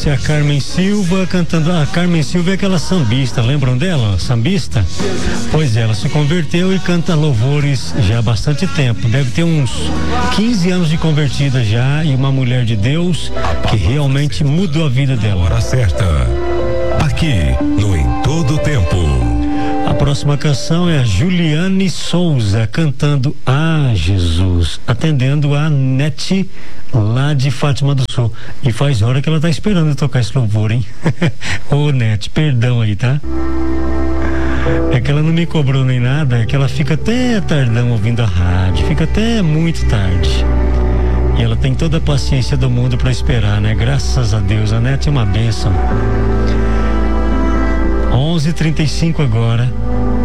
Essa é a Carmen Silva cantando. A Carmen Silva é aquela sambista, lembram dela? Sambista? Pois é, ela se converteu e canta louvores já há bastante tempo. Deve ter uns 15 anos de convertida já, e uma mulher de Deus que realmente mudou a vida dela. Hora certa. Aqui no Em Todo Tempo. A próxima canção é a Juliane Souza cantando Ah, Jesus, atendendo a Nete lá de Fátima do Sul. E faz hora que ela tá esperando eu tocar esse louvor, hein? Ô, Nete, perdão aí, tá? É que ela não me cobrou nem nada, é que ela fica até tardão ouvindo a rádio, fica até muito tarde. E ela tem toda a paciência do mundo pra esperar, né? Graças a Deus, a Nete é uma bênção. 11h35 agora.